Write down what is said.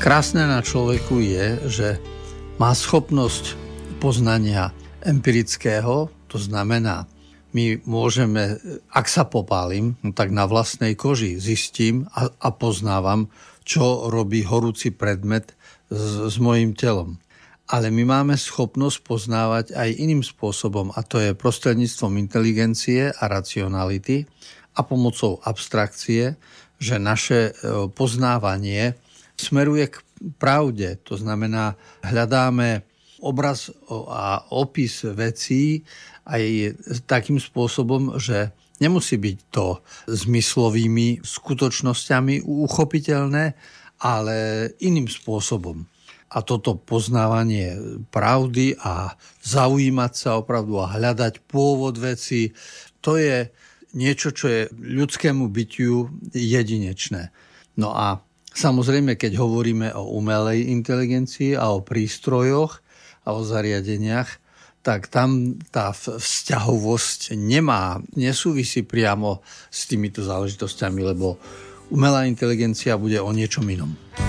Krásne na človeku je, že má schopnosť poznania empirického, to znamená, my môžeme, ak sa popálim, tak na vlastnej koži zistím a poznávam, čo robí horúci predmet s mojím telom. Ale my máme schopnosť poznávať aj iným spôsobom, a to je prostredníctvom inteligencie a racionality a pomocou abstrakcie, že naše poznávanie smeruje k pravde. To znamená, hľadáme obraz a opis vecí aj takým spôsobom, že nemusí byť to zmyslovými skutočnosťami uchopiteľné, ale iným spôsobom. A toto poznávanie pravdy a zaujímať sa opravdu a hľadať pôvod veci, to je niečo, čo je ľudskému bytiu jedinečné. No a samozrejme, keď hovoríme o umelej inteligencii a o prístrojoch a o zariadeniach, tak tam tá vzťahovosť nesúvisí priamo s týmito záležitosťami, lebo umelá inteligencia bude o niečom inom.